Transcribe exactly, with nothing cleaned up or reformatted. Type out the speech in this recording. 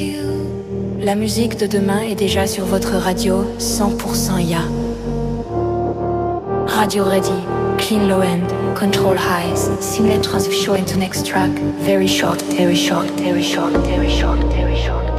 La musique de demain est déjà sur votre radio cent pour cent I A. Radio ready, clean low end, control highs, simulate transition into next track. Very short, very short, very short, very short, very short.